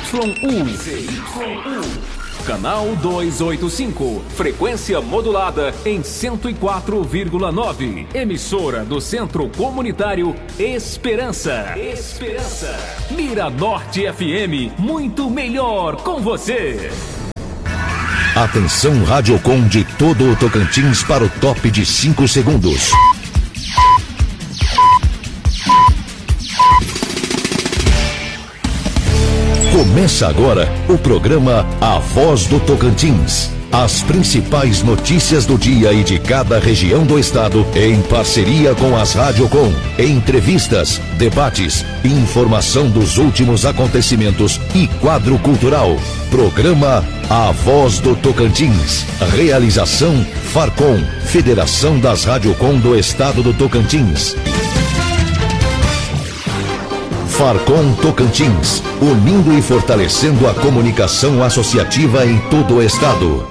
Canal 285, frequência modulada em 104,9. Emissora do Centro Comunitário Esperança. Miranorte FM, muito melhor com você. Atenção Radiocom de todo o Tocantins para o top de 5 segundos. Começa agora o programa A Voz do Tocantins. As principais notícias do dia e de cada região do estado, em parceria com as Radiocom. Entrevistas, debates, informação dos últimos acontecimentos e quadro cultural. Programa A Voz do Tocantins. Realização Farcom, Federação das Radiocom do Estado do Tocantins. Farcom Tocantins, unindo e fortalecendo a comunicação associativa em todo o estado.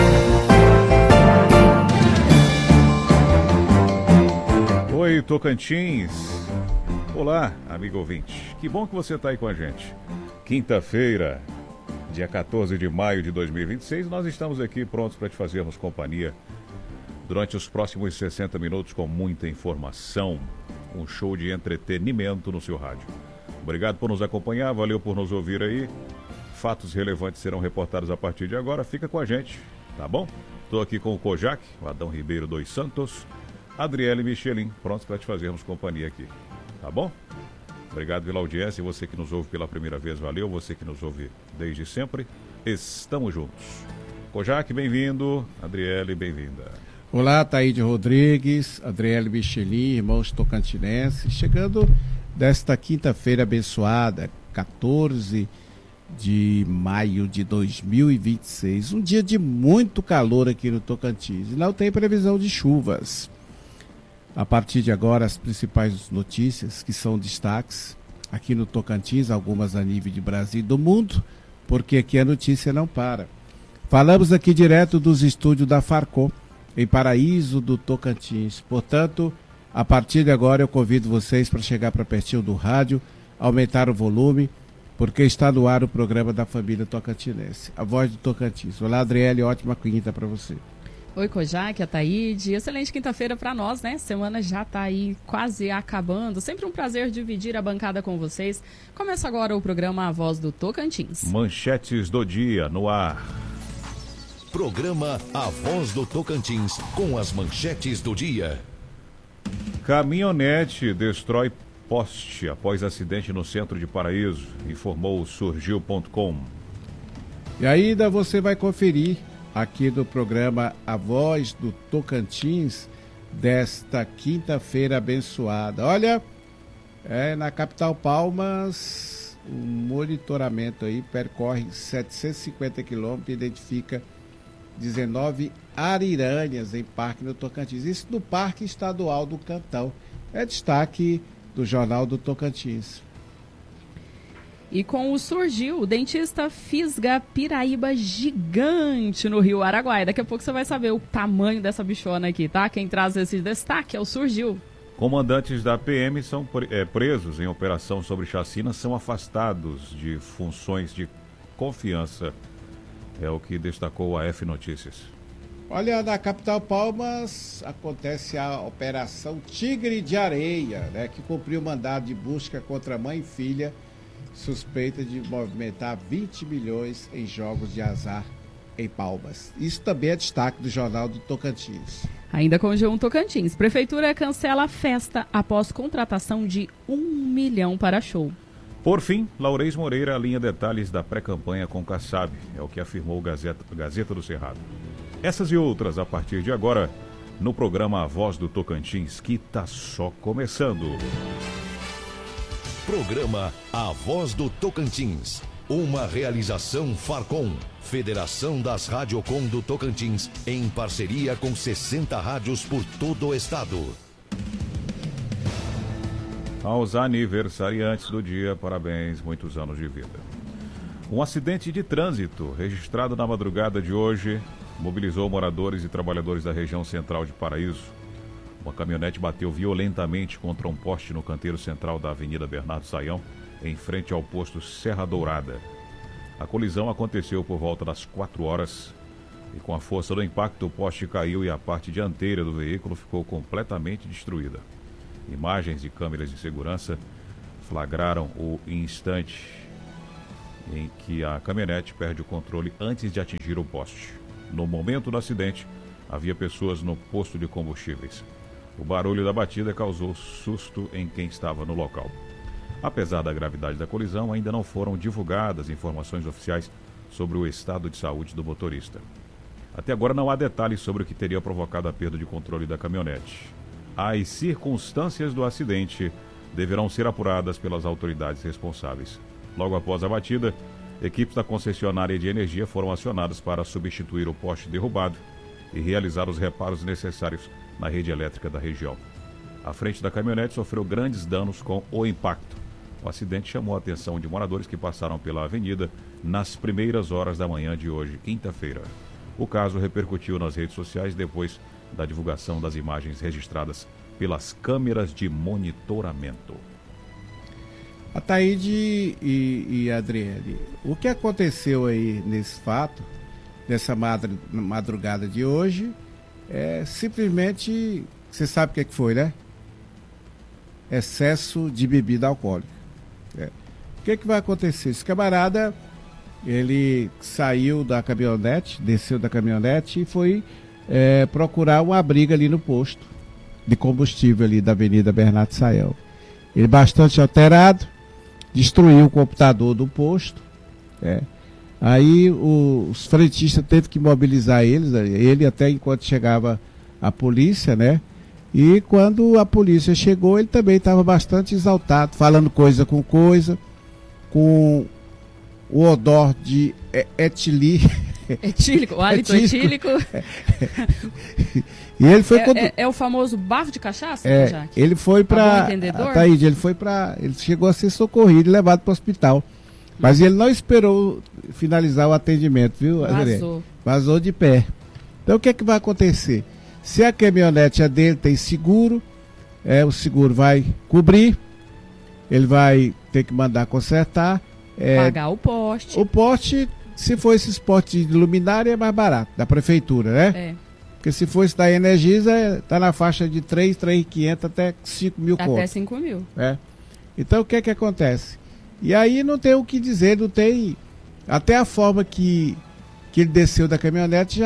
Oi, Tocantins. Olá, amigo ouvinte. Que bom que você está aí com a gente. Quinta-feira, dia 14 de maio de 2026, nós estamos aqui prontos para te fazermos companhia durante os próximos 60 minutos com muita informação, um show de entretenimento no seu rádio. Obrigado por nos acompanhar, valeu por nos ouvir aí. Fatos relevantes serão reportados a partir de agora. Fica com a gente, tá bom? Estou aqui com o Kojak, o Adão Ribeiro dos Santos, Adriele Michelin, prontos para te fazermos companhia aqui, tá bom? Obrigado pela audiência, você que nos ouve pela primeira vez, valeu. Você que nos ouve desde sempre, estamos juntos. Kojak, bem-vindo. Adriele, bem-vinda. Olá, Taíde Rodrigues, Adriele Michelin, irmãos tocantinenses, chegando desta quinta-feira abençoada, 14 de maio de 2026, um dia de muito calor aqui no Tocantins, e não tem previsão de chuvas. A partir de agora, as principais notícias que são destaques aqui no Tocantins, algumas a nível de Brasil e do mundo, porque aqui a notícia não para. Falamos aqui direto dos estúdios da Farcom, em Paraíso do Tocantins. Portanto, a partir de agora eu convido vocês para chegar para pertinho do rádio, aumentar o volume, porque está no ar o programa da família tocantinense, A Voz do Tocantins. Olá, Adriele, ótima quinta para você. Oi, Kojak, Ataíde. Excelente quinta-feira para nós, né? Semana já está aí quase acabando. Sempre um prazer dividir a bancada com vocês. Começa agora o programa A Voz do Tocantins. Manchetes do dia no ar. Programa A Voz do Tocantins, com as manchetes do dia. Caminhonete destrói poste após acidente no centro de Paraíso, informou o Surgiu.com. E ainda você vai conferir aqui no programa A Voz do Tocantins desta quinta-feira abençoada. Olha, na capital Palmas, um monitoramento aí percorre 750 quilômetros e identifica 19 ariranhas em parque no Tocantins. Isso no Parque Estadual do Cantão. É destaque do Jornal do Tocantins. E com o Surgiu, o dentista fisga piraíba gigante no Rio Araguaia. Daqui a pouco você vai saber o tamanho dessa bichona aqui, tá? Quem traz esse destaque é o Surgiu. Comandantes da PM são presos em operação sobre chacina, são afastados de funções de confiança. É o que destacou a F Notícias. Olha, na capital Palmas acontece a Operação Tigre de Areia, né, que cumpriu mandado de busca contra mãe e filha, suspeita de movimentar 20 milhões em jogos de azar em Palmas. Isso também é destaque do Jornal do Tocantins. Ainda com o G1 Tocantins, Prefeitura cancela a festa após contratação de 1 milhão para show. Por fim, Laurez Moreira alinha detalhes da pré-campanha com Kassab, é o que afirmou Gazeta do Cerrado. Essas e outras a partir de agora, no programa A Voz do Tocantins, que tá só começando. Programa A Voz do Tocantins, uma realização Farcom, Federação das Radiocom do Tocantins, em parceria com 60 rádios por todo o estado. Aos aniversariantes do dia, parabéns, muitos anos de vida. Um acidente de trânsito registrado na madrugada de hoje mobilizou moradores e trabalhadores da região central de Paraíso. Uma caminhonete bateu violentamente contra um poste no canteiro central da Avenida Bernardo Saião, em frente ao posto Serra Dourada. A colisão aconteceu por volta das 4 horas e com a força do impacto o poste caiu e a parte dianteira do veículo ficou completamente destruída. Imagens de câmeras de segurança flagraram o instante em que a caminhonete perde o controle antes de atingir o poste. No momento do acidente, havia pessoas no posto de combustíveis. O barulho da batida causou susto em quem estava no local. Apesar da gravidade da colisão, ainda não foram divulgadas informações oficiais sobre o estado de saúde do motorista. Até agora não há detalhes sobre o que teria provocado a perda de controle da caminhonete. As circunstâncias do acidente deverão ser apuradas pelas autoridades responsáveis. Logo após a batida, equipes da concessionária de energia foram acionadas para substituir o poste derrubado e realizar os reparos necessários na rede elétrica da região. A frente da caminhonete sofreu grandes danos com o impacto. O acidente chamou a atenção de moradores que passaram pela avenida nas primeiras horas da manhã de hoje, quinta-feira. O caso repercutiu nas redes sociais depois da divulgação das imagens registradas pelas câmeras de monitoramento. Ataíde e Adriele, o que aconteceu aí nesse fato, nessa madrugada de hoje, é simplesmente, você sabe o que foi, né? Excesso de bebida alcoólica. O que vai acontecer? Esse camarada, ele saiu da caminhonete, desceu da caminhonete e foi procurar uma briga ali no posto de combustível ali da Avenida Bernardo Sayão. Ele bastante alterado, destruiu o computador do posto. Aí os frentistas teve que mobilizar ele até enquanto chegava a polícia, né? E quando a polícia chegou, ele também estava bastante exaltado, falando coisa, com o odor de etílico, o hálito etílico. E ele foi é o famoso bafo de cachaça, Jaque? Ele foi para Taíde, ele chegou a ser socorrido e levado para o hospital. Mas ele não esperou finalizar o atendimento, viu, André? Vazou de pé. Então o que vai acontecer? Se a caminhonete dele tem seguro, o seguro vai cobrir, ele vai ter que mandar consertar. Pagar o poste. O poste, se for esses postes de luminária, é mais barato, da prefeitura, né? Porque se for esse da Energisa, está na faixa de 3.500 até 5 mil contos. Até 5 mil. Então o que acontece? E aí não tem o que dizer, não tem... Até a forma que ele desceu da caminhonete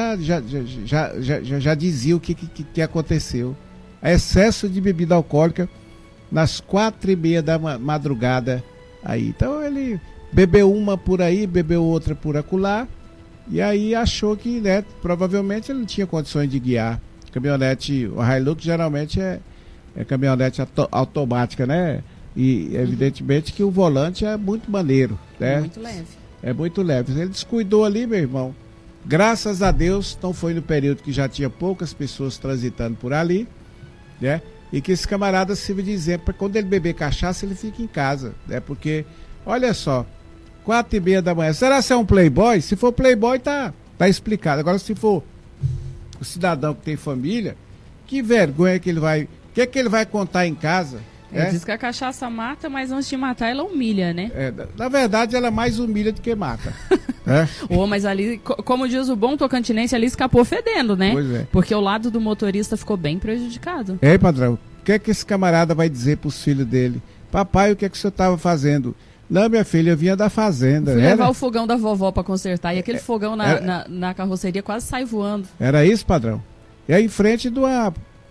já dizia o que aconteceu. Excesso de bebida alcoólica nas 4h30 da madrugada aí. Então ele bebeu uma por aí, bebeu outra por acolá, e aí achou que, né, provavelmente ele não tinha condições de guiar. Caminhonete, o Hilux geralmente é caminhonete automática, né? E evidentemente que o volante é muito maneiro, né? Muito leve. É muito leve. Ele descuidou ali, meu irmão. Graças a Deus, não foi no período que já tinha poucas pessoas transitando por ali, né? E que esse camarada sirva de exemplo para quando ele beber cachaça, ele fica em casa, né? Porque, olha só, 4h30 da manhã. Será que é um playboy? Se for playboy, tá explicado. Agora, se for o cidadão que tem família, que vergonha que ele vai... O que ele vai contar em casa? Diz que a cachaça mata, mas antes de matar ela humilha, né? Na verdade, ela mais humilha do que mata. Mas ali, como diz o bom tocantinense, ali escapou fedendo, né? Pois é. Porque o lado do motorista ficou bem prejudicado. Ei, padrão, o que esse camarada vai dizer pros filhos dele? Papai, o que o senhor estava fazendo? Não, minha filha, eu vinha da fazenda. Fui levar o fogão da vovó para consertar. E aquele fogão na carroceria quase sai voando. Era isso, padrão? É em frente de uma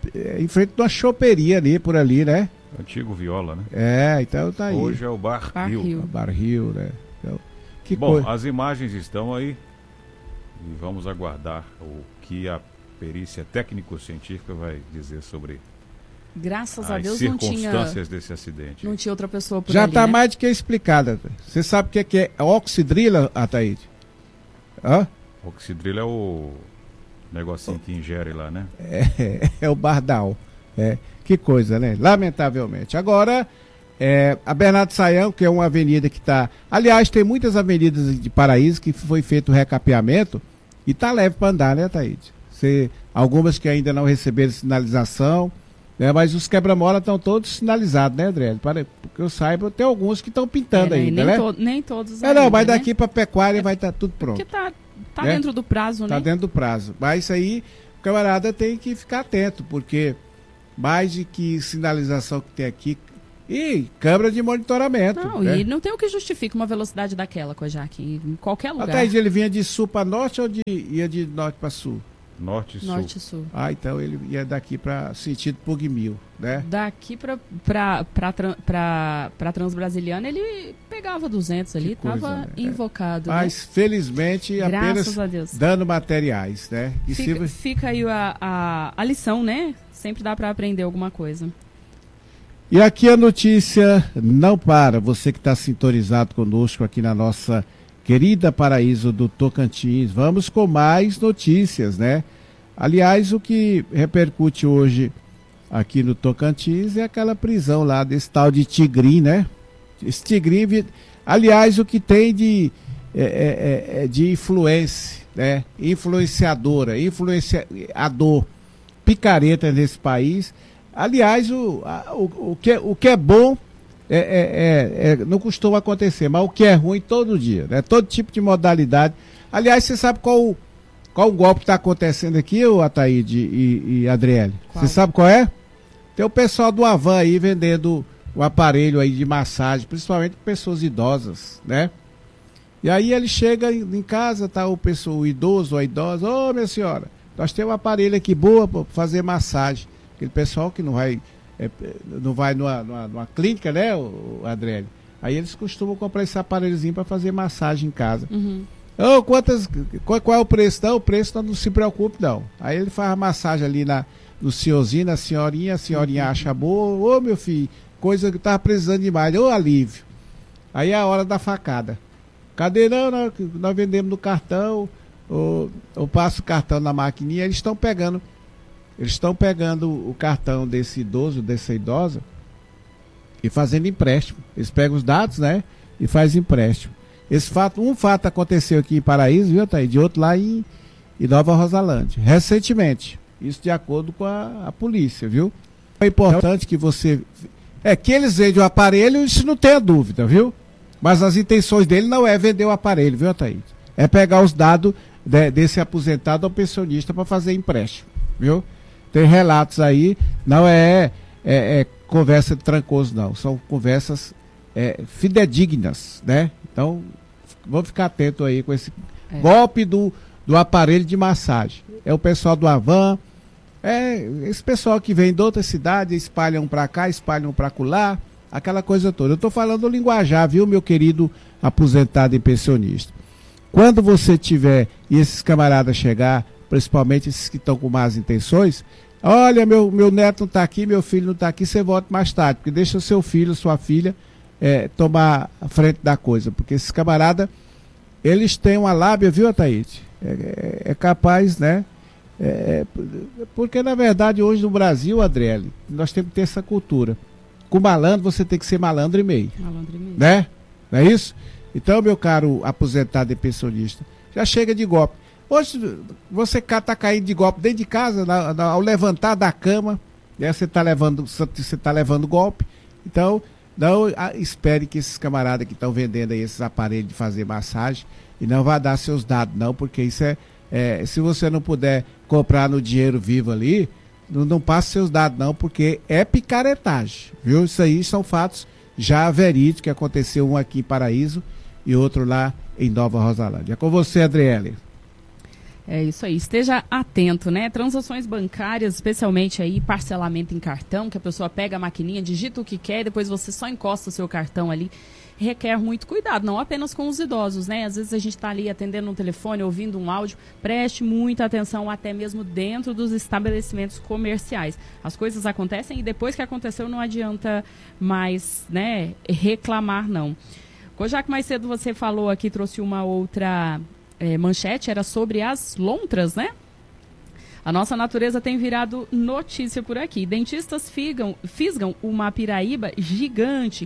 choperia ali, por ali, né? Antigo Viola, né? Então tá aí. Hoje é o Bar Rio. Bar Rio, né? Então, as imagens estão aí e vamos aguardar o que a perícia técnico-científica vai dizer sobre Graças a Deus circunstâncias desse acidente. Não tinha outra pessoa por já ali, está né? mais do que explicada. Você sabe o que é oxidrila, Ataíde? Oxidrila é o negocinho que ingere lá, né? É o Bardal. Que coisa, né? Lamentavelmente. Agora, a Bernardo Sayão, que é uma avenida que está... Aliás, tem muitas avenidas de Paraíso que foi feito o recapeamento e está leve para andar, né, Ataíde? Algumas que ainda não receberam sinalização, né? Mas os quebra-mola estão todos sinalizados, né, Adriele? Porque eu saiba, tem alguns que estão pintando ainda, né? Nem todos ainda, mas né? daqui para pecuária vai estar tudo pronto. Porque tá né? dentro do prazo, né? Tá dentro do prazo. Mas isso aí, o camarada tem que ficar atento, porque mais de que sinalização que tem aqui, e câmera de monitoramento. Não, né? E não tem o que justifique uma velocidade daquela, Kojak, em qualquer lugar. Até ele vinha de sul para norte ou ia de norte para sul? Norte e sul. Norte e sul. Ah, então ele ia daqui para sentido Pugmil, né? Daqui para Transbrasiliana ele pegava 200 ali, estava né? invocado. Mas felizmente Graças apenas a Deus. dando materiais, né? E Fica aí a lição, né? Sempre dá para aprender alguma coisa. E aqui a notícia não para. Você que está sintonizado conosco aqui na nossa querida Paraíso do Tocantins. Vamos com mais notícias, né? Aliás, o que repercute hoje aqui no Tocantins é aquela prisão lá desse tal de Tigrim, né? Esse Tigrim, aliás, o que tem de influência, né? Influenciador, picareta nesse país. Aliás, o que é bom não costuma acontecer, mas o que é ruim todo dia, né? Todo tipo de modalidade. Aliás, você sabe qual golpe está acontecendo aqui, o Ataíde e Adriele? Você sabe qual é? Tem o pessoal do Avan aí vendendo o aparelho aí de massagem, principalmente para pessoas idosas, né? E aí ele chega em casa, tá o idoso ou a idosa, ô minha senhora, nós temos um aparelho aqui boa para fazer massagem. Aquele pessoal que não vai numa clínica, né, Adriele? Aí eles costumam comprar esse aparelhozinho para fazer massagem em casa. Uhum. Qual é o preço? Não, o preço não se preocupe, não. Aí ele faz a massagem ali no senhorzinho, na senhorinha, a senhorinha acha boa, ô meu filho, coisa que tava precisando demais, ô alívio. Aí é a hora da facada. Cadê não? Nós vendemos no cartão, ou passo o cartão na maquininha, eles estão pegando o cartão desse idoso, dessa idosa, e fazendo empréstimo. Eles pegam os dados, né? E faz empréstimo. Um fato aconteceu aqui em Paraíso, viu, Thaí? De outro lá em Nova Rosalândia. Recentemente. Isso de acordo com a polícia, viu? É importante que você... que eles vendem o aparelho, isso não tenha dúvida, viu? Mas as intenções dele não é vender o aparelho, viu, Thaí? É pegar os dados desse aposentado ou pensionista para fazer empréstimo, viu? Tem relatos aí, não é conversa de trancoso, não. São conversas fidedignas, né? Então, vamos ficar atento aí com esse golpe do aparelho de massagem. É o pessoal do Avan, esse pessoal que vem de outra cidade, espalham para cá, espalham para acolá, aquela coisa toda. Eu estou falando do linguajar, viu, meu querido aposentado e pensionista. Quando você tiver, e esses camaradas chegar, principalmente esses que estão com más intenções, olha, meu neto não está aqui, meu filho não está aqui, você volta mais tarde, porque deixa o seu filho, sua filha, tomar a frente da coisa, porque esses camaradas, eles têm uma lábia, viu, Ataíde? É capaz, né? Porque, na verdade, hoje no Brasil, Adriele, nós temos que ter essa cultura. Com malandro, você tem que ser malandro e meio. Malandro e meio. Né? Não é isso? Então, meu caro aposentado e pensionista, já chega de golpe. Hoje, você está caindo de golpe dentro de casa, ao levantar da cama, né, você está levando golpe. Então, não espere que esses camaradas que estão vendendo aí esses aparelhos de fazer massagem, e não vai dar seus dados, não, porque isso se você não puder comprar no dinheiro vivo ali, não passe seus dados, não, porque é picaretagem, viu? Isso aí são fatos já verídicos, que aconteceu um aqui em Paraíso e outro lá em Nova Rosalândia. É com você, Adriele. É isso aí, esteja atento, né? Transações bancárias, especialmente aí parcelamento em cartão, que a pessoa pega a maquininha, digita o que quer e depois você só encosta o seu cartão ali, requer muito cuidado, não apenas com os idosos, né? Às vezes a gente está ali atendendo um telefone, ouvindo um áudio, preste muita atenção até mesmo dentro dos estabelecimentos comerciais. As coisas acontecem e depois que aconteceu não adianta mais, né, reclamar, não. Já que mais cedo você falou aqui, trouxe uma outra... manchete, era sobre as lontras, né? A nossa natureza tem virado notícia por aqui. Dentistas fisgam uma piraíba gigante,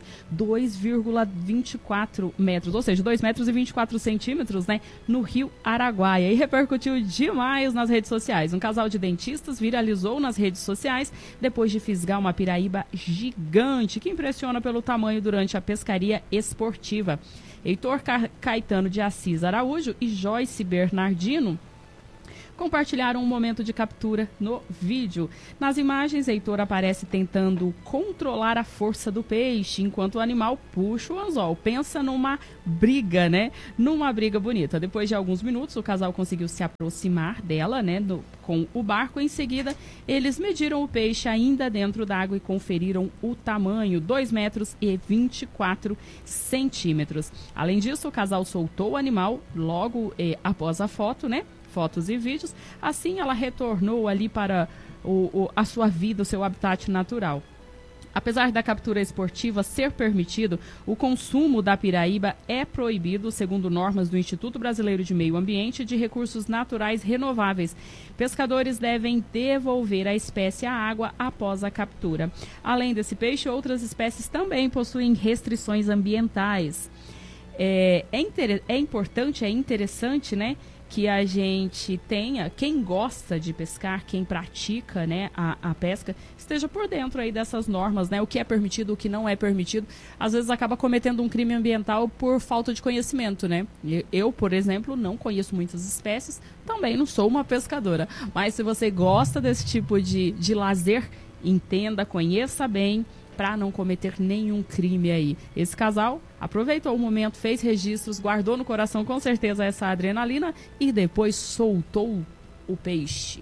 2,24 metros, ou seja, 2 metros e 24 centímetros, né, no rio Araguaia. E repercutiu demais nas redes sociais. Um casal de dentistas viralizou nas redes sociais depois de fisgar uma piraíba gigante que impressiona pelo tamanho durante a pescaria esportiva. Heitor Caetano de Assis Araújo e Joyce Bernardino compartilharam um momento de captura no vídeo. Nas imagens, Heitor aparece tentando controlar a força do peixe, enquanto o animal puxa o anzol. Pensa numa briga, né? Numa briga bonita. Depois de alguns minutos, o casal conseguiu se aproximar dela, né? Com o barco. Em seguida, eles mediram o peixe ainda dentro d'água e conferiram o tamanho, 2 metros e 24 centímetros. Além disso, o casal soltou o animal logo após a foto, né? Fotos e vídeos. Assim, ela retornou ali para a sua vida, o seu habitat natural. Apesar da captura esportiva ser permitido, o consumo da piraíba é proibido, segundo normas do Instituto Brasileiro de Meio Ambiente e de Recursos Naturais Renováveis. Pescadores devem devolver a espécie à água após a captura. Além desse peixe, outras espécies também possuem restrições ambientais. É interessante, né, que a gente tenha, quem gosta de pescar, quem pratica, né, a pesca, esteja por dentro aí dessas normas, né, o que é permitido, o que não é permitido. Às vezes acaba cometendo um crime ambiental por falta de conhecimento, né. Eu, por exemplo, não conheço muitas espécies, também não sou uma pescadora, mas se você gosta desse tipo de lazer, entenda, conheça bem, para não cometer nenhum crime aí. Esse casal aproveitou o momento, fez registros, guardou no coração com certeza essa adrenalina e depois soltou o peixe.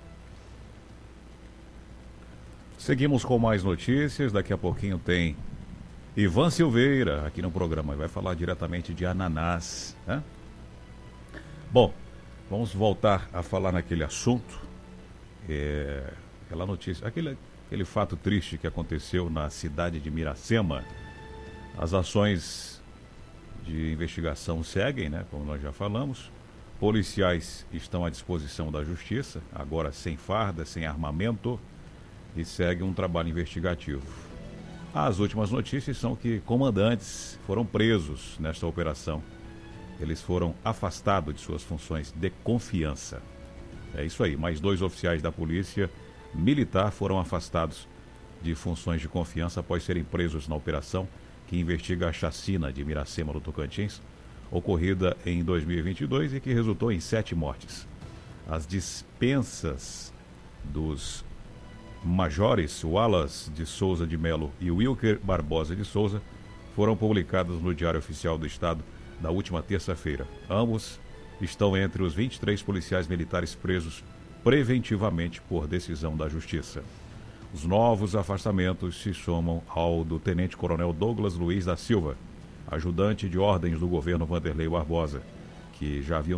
Seguimos com mais notícias. Daqui a pouquinho tem Ivan Silveira aqui no programa. Vai falar diretamente de ananás, né? Bom, vamos voltar a falar naquele assunto. Aquela notícia, aquele fato triste que aconteceu na cidade de Miracema. As ações de investigação seguem, né, como nós já falamos. Policiais estão à disposição da justiça, agora sem farda, sem armamento, e segue um trabalho investigativo. As últimas notícias são que comandantes foram presos nesta operação. Eles foram afastados de suas funções de confiança. É isso aí, mais 2 oficiais da polícia militar foram afastados de funções de confiança após serem presos na operação que investiga a chacina de Miracema, no Tocantins, ocorrida em 2022 e que resultou em 7 mortes. As dispensas dos majores Wallace de Souza de Melo e Wilker Barbosa de Souza foram publicadas no Diário Oficial do Estado na última terça-feira. Ambos estão entre os 23 policiais militares presos preventivamente por decisão da Justiça. Os novos afastamentos se somam ao do Tenente-Coronel Douglas Luiz da Silva, ajudante de ordens do governo Vanderlei Barbosa, que já havia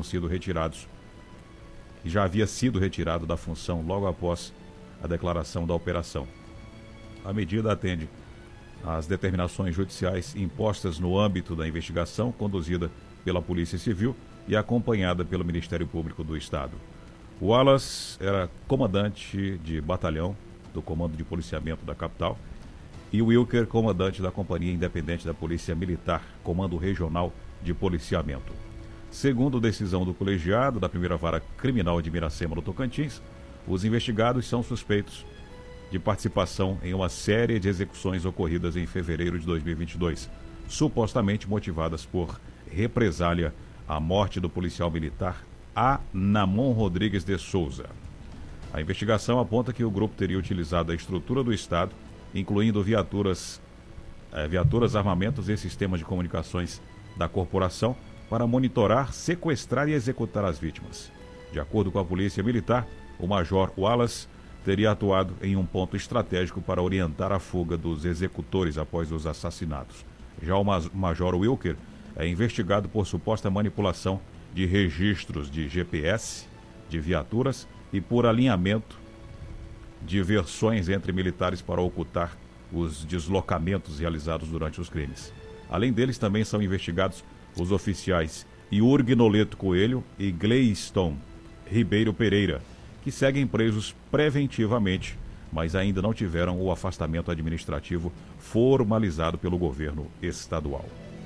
sido retirado da função logo após a declaração da operação. A medida atende às determinações judiciais impostas no âmbito da investigação conduzida pela Polícia Civil e acompanhada pelo Ministério Público do Estado. O Wallace era comandante de batalhão do Comando de Policiamento da capital e o Wilker, comandante da Companhia Independente da Polícia Militar, Comando Regional de Policiamento. Segundo decisão do colegiado da Primeira Vara Criminal de Miracema, no Tocantins, os investigados são suspeitos de participação em uma série de execuções ocorridas em fevereiro de 2022, supostamente motivadas por represália à morte do policial militar Namon Rodrigues de Souza. A investigação aponta que o grupo teria utilizado a estrutura do Estado, incluindo viaturas, armamentos e sistemas de comunicações da corporação, para monitorar, sequestrar e executar as vítimas. De acordo com a Polícia Militar, o Major Wallace teria atuado em um ponto estratégico para orientar a fuga dos executores após os assassinatos. Já o Major Wilker é investigado por suposta manipulação de registros de GPS, de viaturas e por alinhamento de versões entre militares para ocultar os deslocamentos realizados durante os crimes. Além deles, também são investigados os oficiais Iurg Noleto Coelho e Gleiston Ribeiro Pereira, que seguem presos preventivamente, mas ainda não tiveram o afastamento administrativo formalizado pelo governo estadual.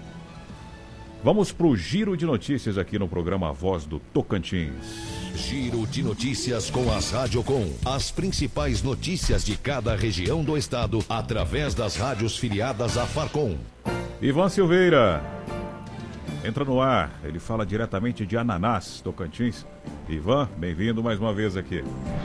Vamos para o giro de notícias aqui no programa A Voz do Tocantins. Giro de notícias com as Radiocom. As principais notícias de cada região do estado através das rádios filiadas à Farcom. Ivan Silveira entra no ar, ele fala diretamente de Ananás, Tocantins. Ivan, bem-vindo mais uma vez aqui.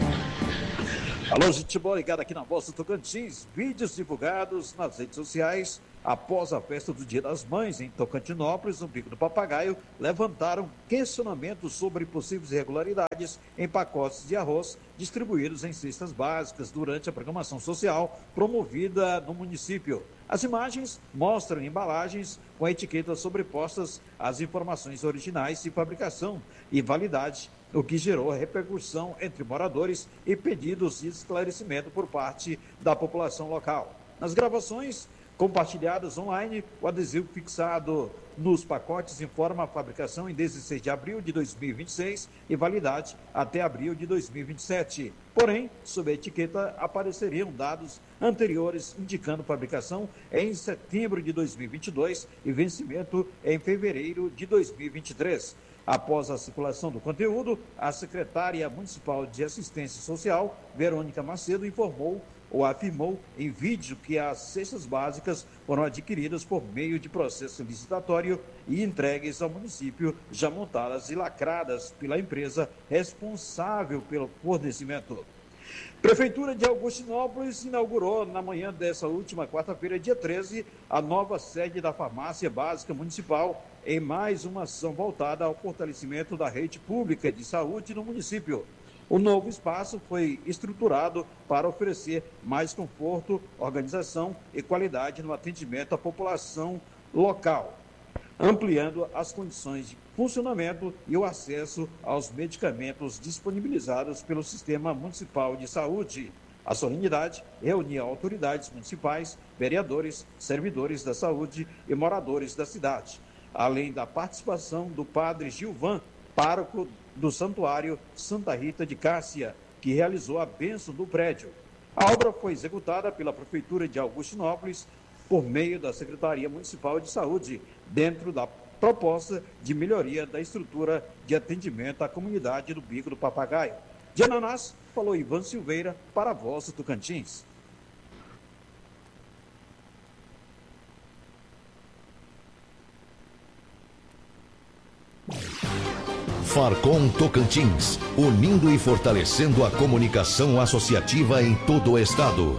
Alô, gente boa, ligado aqui na Voz do Tocantins. Vídeos divulgados nas redes sociais após a festa do Dia das Mães em Tocantinópolis, no Bico do Papagaio, levantaram questionamentos sobre possíveis irregularidades em pacotes de arroz distribuídos em cestas básicas durante a programação social promovida no município. As imagens mostram embalagens com etiquetas sobrepostas às informações originais de fabricação e validade, o que gerou repercussão entre moradores e pedidos de esclarecimento por parte da população local. Nas gravações compartilhadas online, o adesivo fixado nos pacotes informa a fabricação em 16 de abril de 2026 e validade até abril de 2027. Porém, sob a etiqueta apareceriam dados anteriores indicando fabricação em setembro de 2022 e vencimento em fevereiro de 2023. Após a circulação do conteúdo, a secretária municipal de Assistência Social, Verônica Macedo, informou ou afirmou em vídeo que as cestas básicas foram adquiridas por meio de processo licitatório e entregues ao município, já montadas e lacradas pela empresa responsável pelo fornecimento. Prefeitura de Augustinópolis inaugurou na manhã dessa última quarta-feira, dia 13, a nova sede da Farmácia Básica Municipal, em mais uma ação voltada ao fortalecimento da rede pública de saúde no município. O novo espaço foi estruturado para oferecer mais conforto, organização e qualidade no atendimento à população local, ampliando as condições de funcionamento e o acesso aos medicamentos disponibilizados pelo Sistema Municipal de Saúde. A solenidade reunia autoridades municipais, vereadores, servidores da saúde e moradores da cidade, além da participação do padre Gilvan, pároco do Santuário Santa Rita de Cássia, que realizou a bênção do prédio. A obra foi executada pela Prefeitura de Augustinópolis por meio da Secretaria Municipal de Saúde, dentro da proposta de melhoria da estrutura de atendimento à comunidade do Bico do Papagaio. De Ananás, falou Ivan Silveira para a Voz do Tocantins. Farcom Tocantins, unindo e fortalecendo a comunicação associativa em todo o estado.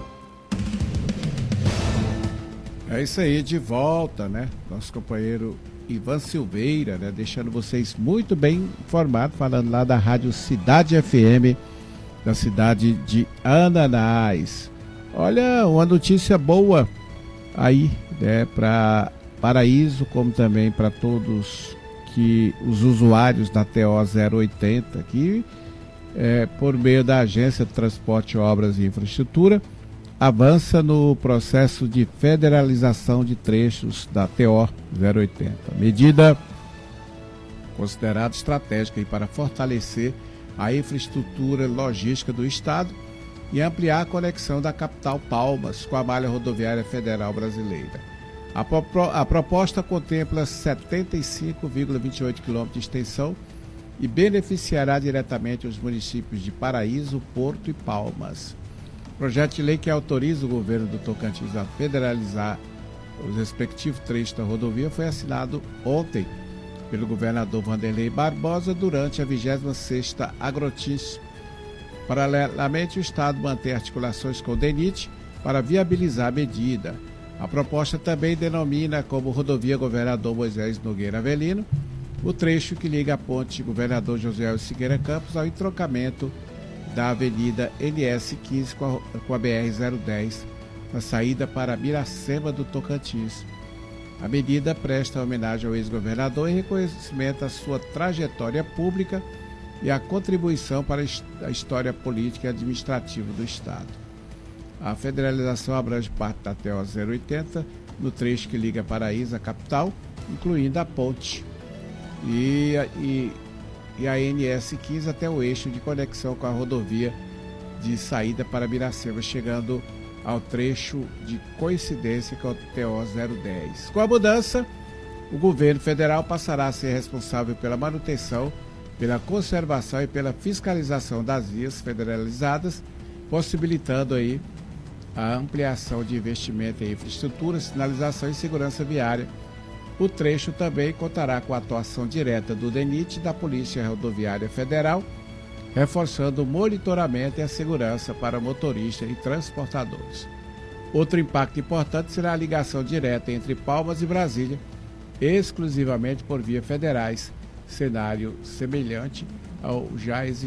É isso aí, de volta, né? Nosso companheiro Ivan Silveira, né? Deixando vocês muito bem informados, falando lá da Rádio Cidade FM, da cidade de Ananás. Olha, uma notícia boa aí, né? Para Paraíso, como também para todos os usuários da TO 080, que por meio da Agência de Transporte, Obras e Infraestrutura, avança no processo de federalização de trechos da TO 080. Medida considerada estratégica para fortalecer a infraestrutura logística do Estado e ampliar a conexão da capital Palmas com a malha rodoviária federal brasileira. A proposta contempla 75,28 km de extensão e beneficiará diretamente os municípios de Paraíso, Porto e Palmas. Projeto de lei que autoriza o governo do Tocantins a federalizar os respectivos trechos da rodovia foi assinado ontem pelo governador Vanderlei Barbosa durante a 26ª Agrotis. Paralelamente, o Estado mantém articulações com o DENIT para viabilizar a medida. A proposta também denomina como rodovia Governador Moisés Nogueira Avelino o trecho que liga a ponte Governador José Siqueira Campos ao entroncamento da Avenida NS-15 com a BR-010, na saída para Miracema do Tocantins. A medida presta homenagem ao ex-governador em reconhecimento à sua trajetória pública e à contribuição para a história política e administrativa do Estado. A federalização abrange parte da TO 080 no trecho que liga Paraíso à capital, incluindo a ponte. E e a NS 15 até o eixo de conexão com a rodovia de saída para Miracema, chegando ao trecho de coincidência com o TO 010. Com a mudança, o governo federal passará a ser responsável pela manutenção, pela conservação e pela fiscalização das vias federalizadas, possibilitando aí a ampliação de investimento em infraestrutura, sinalização e segurança viária. O trecho também contará com a atuação direta do DENIT e da Polícia Rodoviária Federal, reforçando o monitoramento e a segurança para motoristas e transportadores. Outro impacto importante será a ligação direta entre Palmas e Brasília, exclusivamente por vias federais, cenário semelhante ao já existente